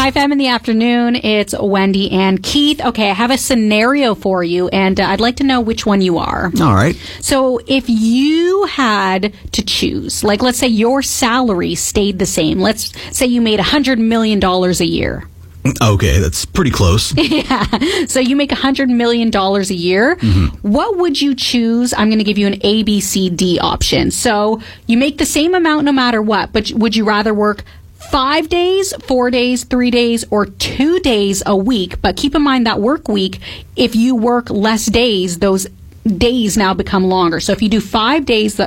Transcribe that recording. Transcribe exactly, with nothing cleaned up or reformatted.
Hi, Fem in the afternoon. It's Wendy and Keith. Okay, I have a scenario for you, and uh, I'd like to know which one you are. All right. So if you had to choose, like let's say your salary stayed the same. Let's say you made one hundred million dollars a year. Okay, that's pretty close. Yeah. So you make one hundred million dollars a year. Mm-hmm. What would you choose? I'm going to give you an A, B, C, D option. So you make the same amount no matter what, but would you rather work five days, four days, three days, or two days a week? But keep in mind that work week, if you work less days, those days now become longer. So if you do five days